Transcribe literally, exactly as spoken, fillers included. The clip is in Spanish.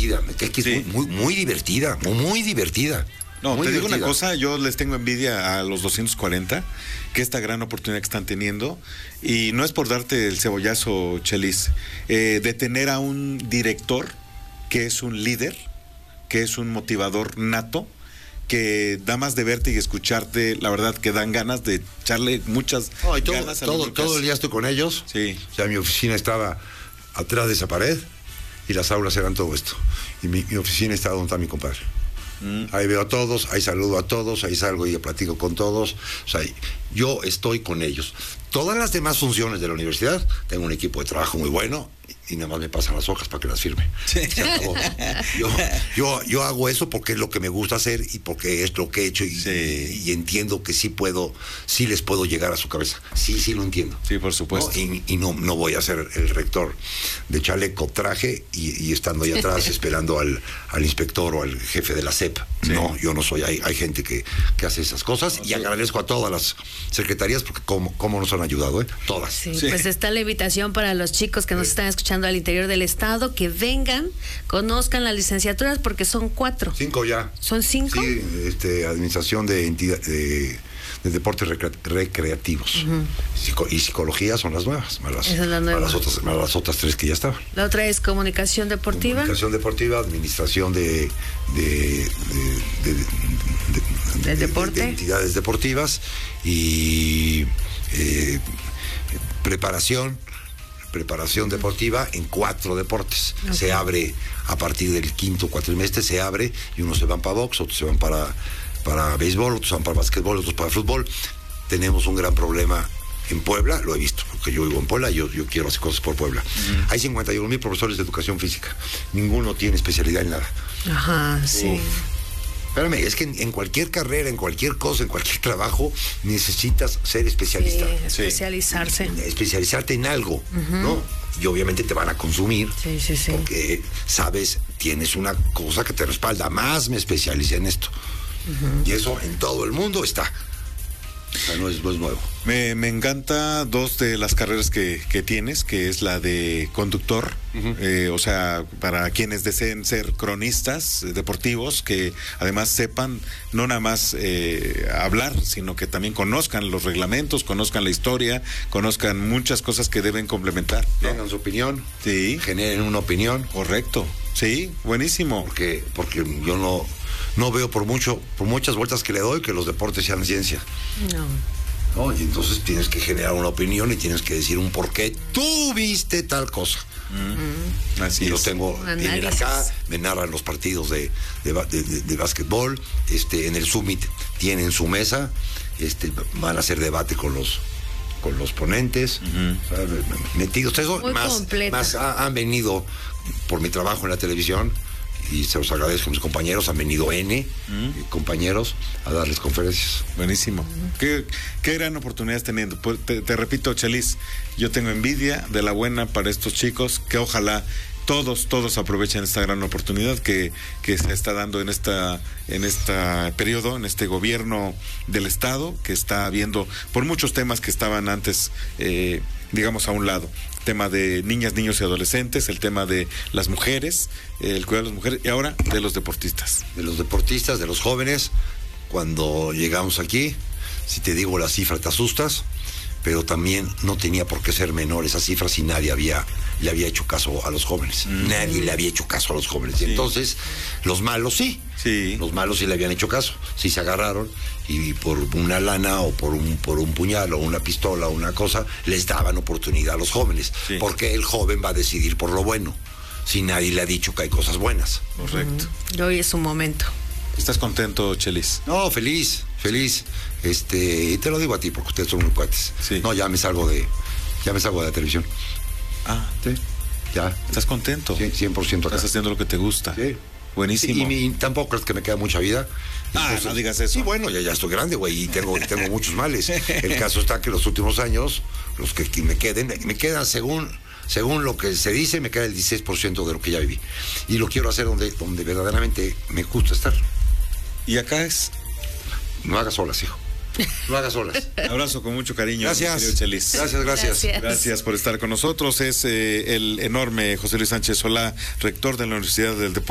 divertida, me cae que es Sí. muy, muy, muy divertida, muy, muy divertida. No, Muy te digo una divertida. cosa, yo les tengo envidia a los doscientos cuarenta, que esta gran oportunidad que están teniendo, y no es por darte el cebollazo, Chelis, eh, de tener a un director que es un líder, que es un motivador nato, que da más de verte y escucharte, la verdad que dan ganas de echarle muchas No, y todo, ganas a todo, lo todo el día estoy con ellos. Sí. O sea, mi oficina estaba atrás de esa pared y las aulas eran todo esto. Y mi, mi oficina estaba donde está mi compadre. Mm. Ahí veo a todos, ahí saludo a todos, ahí salgo y platico con todos. O sea, yo estoy con ellos. Todas las demás funciones de la universidad, tengo un equipo de trabajo muy bueno y nada más me pasan las hojas para que las firme. Sí. Se acabó. Yo, yo, yo hago eso porque es lo que me gusta hacer y porque es lo que he hecho y, Sí. y entiendo que sí puedo, sí les puedo llegar a su cabeza. Sí, sí lo entiendo. Sí, por supuesto. ¿No? Y, y no, no voy a ser el rector de chaleco, traje y, y estando ahí atrás esperando al, al inspector o al jefe de la S E P. Sí. No, yo no soy. Hay, hay gente que, que hace esas cosas y agradezco a todas las secretarías porque cómo, cómo nos han ayudado, ¿eh? Todas. Sí, Sí. pues está la invitación para los chicos que nos están escuchando al interior del estado, que vengan, conozcan las licenciaturas, porque son cuatro. Cinco ya. ¿Son cinco? Sí, este, administración de entidad, de, de deportes recre- recreativos. Ujú. Psico- y psicología son las nuevas, más las, Esa es la más nueva. las otras, más las otras tres que ya estaban. La otra es comunicación deportiva. Comunicación deportiva, administración de, de, de, de, de- de- ¿Del de- deporte? de entidades deportivas y eh, preparación, preparación deportiva en cuatro deportes. Ok. Se abre a partir del quinto cuatrimestre, se abre y unos se van para box, otros se van para, para béisbol, otros se van para básquetbol, otros para fútbol. Tenemos un gran problema en Puebla, lo he visto, porque yo vivo en Puebla, yo, yo quiero hacer cosas por Puebla. Uh-huh. Hay cincuenta y uno mil profesores de educación física, ninguno tiene especialidad en nada. Ajá, sí. Uf. Espérame, es que en, en cualquier carrera, en cualquier cosa, en cualquier trabajo, necesitas ser especialista. Sí, especializarse. Sí. Especializarte en algo, uh-huh. ¿no? Y obviamente te van a consumir. Sí, sí, sí. Porque, sabes, tienes una cosa que te respalda. Más me especialicé en esto. Uh-huh. Y eso en todo el mundo está. O sea, no es, no es nuevo. Me, me encanta dos de las carreras que, que tienes, que es la de conductor, uh-huh. eh, o sea, para quienes deseen ser cronistas eh, deportivos, que además sepan no nada más eh, hablar, sino que también conozcan los reglamentos, conozcan la historia, conozcan muchas cosas que deben complementar, ¿no? Tengan su opinión, sí, generen una opinión. Correcto, sí, buenísimo. Porque, porque yo no... No veo por mucho, por muchas vueltas que le doy que los deportes sean ciencia. No. No, y entonces tienes que generar una opinión y tienes que decir un por qué tú viste tal cosa. Mm. Así y es. los tengo, vienen acá, me narran los partidos de, de, de, de, de básquetbol, este, en el Summit tienen su mesa, este, van a hacer debate con los con los ponentes, uh-huh. metidos, eso, muy más, completa. más ha, han venido por mi trabajo en la televisión. Y se los agradezco a mis compañeros, han venido N mm. compañeros a darles conferencias. Buenísimo. Mm. ¿Qué, qué gran oportunidad estás teniendo? Pues te, te repito, Chelis, yo tengo envidia de la buena para estos chicos, que ojalá todos, todos aprovechen esta gran oportunidad que, que se está dando en esta, en este periodo, en este gobierno del Estado, que está viendo por muchos temas que estaban antes, eh, digamos, a un lado. Tema de niñas, niños y adolescentes, el tema de las mujeres, el cuidado de las mujeres y ahora de los deportistas. De los deportistas, de los jóvenes. Cuando llegamos aquí, si te digo la cifra te asustas, pero también no tenía por qué ser menor esa cifra si nadie había le había hecho caso a los jóvenes. Mm. Nadie le había hecho caso a los jóvenes. Sí. Y entonces, los malos sí. Sí. Los malos sí le habían hecho caso. Sí se agarraron y por una lana o por un por un puñal o una pistola o una cosa, les daban oportunidad a los jóvenes. Sí. Porque el joven va a decidir por lo bueno, si nadie le ha dicho que hay cosas buenas. Correcto. Mm. Y hoy es su momento. ¿Estás contento, Chelis? No, feliz, feliz. Este, y te lo digo a ti porque ustedes son muy cuates. Sí. No, ya me salgo de ya me salgo de la televisión. Ah, sí. Ya. ¿Estás contento? Sí, cien por ciento acá. ¿Estás haciendo lo que te gusta? Sí. Buenísimo. Y, y, y tampoco es que me queda mucha vida. Entonces, ah, no digas eso. Sí, bueno, ya, ya estoy grande, güey, y tengo, tengo muchos males. El caso está que los últimos años, los que, que me queden, me quedan según, según lo que se dice, me queda el dieciséis por ciento de lo que ya viví. Y lo quiero hacer donde, donde verdaderamente me gusta estar. ¿Y acá es? No hagas olas, hijo. No hagas olas. Abrazo con mucho cariño. Gracias. Chelis. Gracias, gracias. Gracias. Gracias por estar con nosotros. Es eh, el enorme José Luis Sánchez Solá, rector de la Universidad del Deporte.